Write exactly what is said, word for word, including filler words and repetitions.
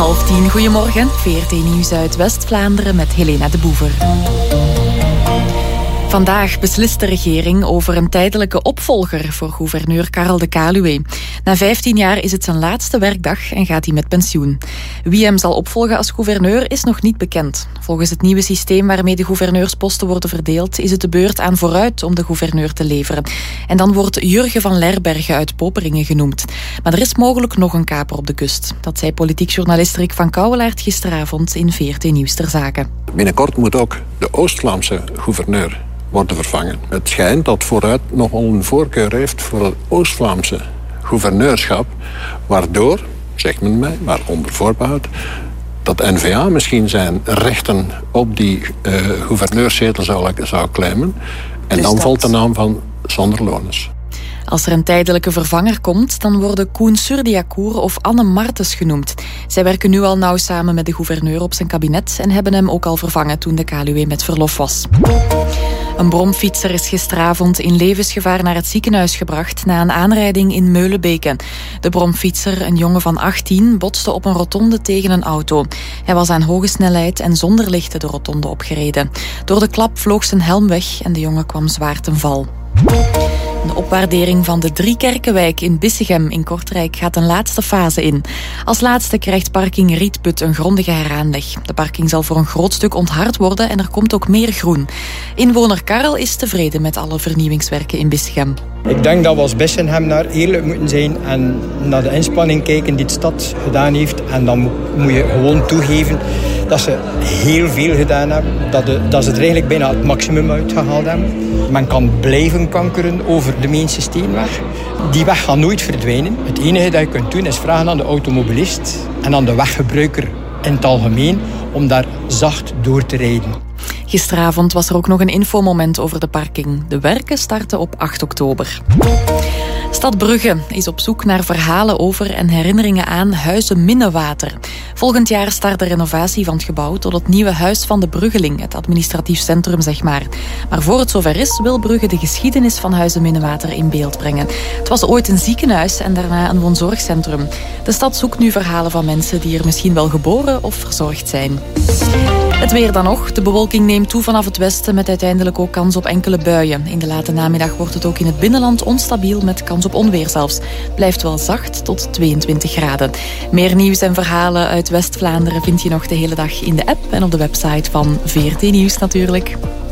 Half tien, goedemorgen. V R T Nieuws uit West-Vlaanderen met Helena de Boever. Vandaag beslist de regering over een tijdelijke opvolger voor gouverneur Karel de Kaluwe. Na vijftien jaar is het zijn laatste werkdag en gaat hij met pensioen. Wie hem zal opvolgen als gouverneur is nog niet bekend. Volgens het nieuwe systeem waarmee de gouverneursposten worden verdeeld is het de beurt aan Vooruit om de gouverneur te leveren. En dan wordt Jurgen van Lerberghe uit Poperingen genoemd. Maar er is mogelijk nog een kaper op de kust. Dat zei politiek journalist Rick van Kouwelaert gisteravond in V R T Nieuws ter Zake. Binnenkort moet ook de Oost-Vlaamse gouverneur worden vervangen. Het schijnt dat Vooruit nogal een voorkeur heeft voor het Oost-Vlaamse gouverneurschap, waardoor, zegt men mij, maar onder voorbehoud, dat N V A misschien zijn rechten op die uh, gouverneurszetel zou, zou claimen. En dus dan dat... valt de naam van Sander Lones. Als er een tijdelijke vervanger komt, dan worden Koen Surdiacour of Anne Martens genoemd. Zij werken nu al nauw samen met de gouverneur op zijn kabinet en hebben hem ook al vervangen toen de Kaluwe met verlof was. Een bromfietser is gisteravond in levensgevaar naar het ziekenhuis gebracht na een aanrijding in Meulenbeke. De bromfietser, een jongen van achttien, botste op een rotonde tegen een auto. Hij was aan hoge snelheid en zonder lichten de rotonde opgereden. Door de klap vloog zijn helm weg en de jongen kwam zwaar ten val. De opwaardering van de Driekerkenwijk in Bissegem in Kortrijk gaat een laatste fase in. Als laatste krijgt parking Rietput een grondige heraanleg. De parking zal voor een groot stuk onthard worden en er komt ook meer groen. Inwoner Karel is tevreden met alle vernieuwingswerken in Bissegem. Ik denk dat we als Bissegem daar eerlijk moeten zijn en naar de inspanning kijken die de stad gedaan heeft. En dan moet je gewoon toegeven dat ze heel veel gedaan hebben. Dat, de, dat ze er eigenlijk bijna het maximum uitgehaald hebben. Men kan blijven kankeren over de Meentse Steenweg. Die weg gaat nooit verdwijnen. Het enige dat je kunt doen is vragen aan de automobilist en aan de weggebruiker in het algemeen om daar zacht door te rijden. Gisteravond was er ook nog een infomoment over de parking. De werken starten op acht oktober. Stad Brugge is op zoek naar verhalen over en herinneringen aan Huize Minnewater. Volgend jaar start de renovatie van het gebouw tot het nieuwe Huis van de Bruggeling, het administratief centrum zeg maar. Maar voor het zover is, wil Brugge de geschiedenis van Huize Minnewater in beeld brengen. Het was ooit een ziekenhuis en daarna een woonzorgcentrum. De stad zoekt nu verhalen van mensen die er misschien wel geboren of verzorgd zijn. Het weer dan nog. De bewolking neemt toe vanaf het westen met uiteindelijk ook kans op enkele buien. In de late namiddag wordt het ook in het binnenland onstabiel met kans op onweer zelfs. Het blijft wel zacht tot tweeëntwintig graden. Meer nieuws en verhalen uit West-Vlaanderen vind je nog de hele dag in de app en op de website van V R T Nieuws natuurlijk.